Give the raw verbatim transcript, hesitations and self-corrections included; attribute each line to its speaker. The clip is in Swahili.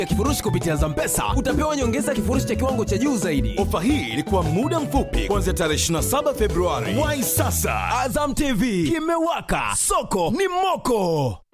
Speaker 1: ya kifurushi kupitia Zampesa utapewa nyongeza kifurushi cha kiwango cha juu zaidi.
Speaker 2: Ofa hii ilikuwa muda mfupi kuanzia tarehe ishirini na saba Februari. Wahi sasa.
Speaker 1: Azam T V kimewaka, soko ni moko.